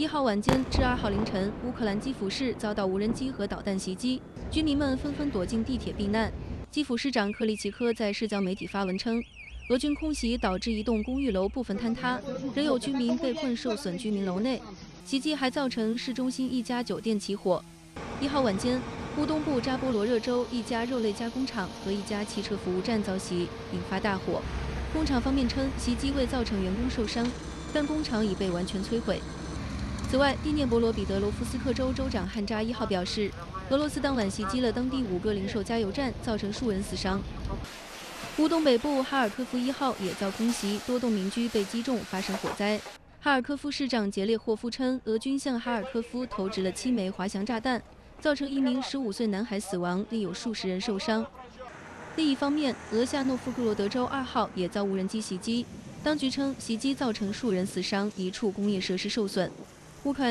1号晚间至2号凌晨，乌克兰基辅市遭到无人机和导弹袭击，居民们纷纷躲进地铁避难。基辅市长克利奇科在社交媒体发文称，俄军空袭导致一栋公寓楼部分坍塌，仍有居民被困受损居民楼内。袭击还造成市中心一家酒店起火。1号晚间，乌东部扎波罗热州一家肉类加工厂和一家汽车服务站遭袭，引发大火。工厂方面称，袭击未造成员工受伤，但工厂已被完全摧毁。此外，第聂伯罗彼得罗夫斯克州州长汉扎1号表示，俄罗斯当晚袭击了当地5个零售加油站，造成数人死伤。乌东北部哈尔科夫1号也遭空袭，多栋民居被击中，发生火灾。哈尔科夫市长杰列霍夫称，俄军向哈尔科夫投掷了7枚滑翔炸弹，造成1名15岁男孩死亡，另有数十人受伤。另一方面，俄夏诺夫哥罗德州2号也遭无人机袭击，当局称袭击造成数人死伤，1处工业设施受损。乌克兰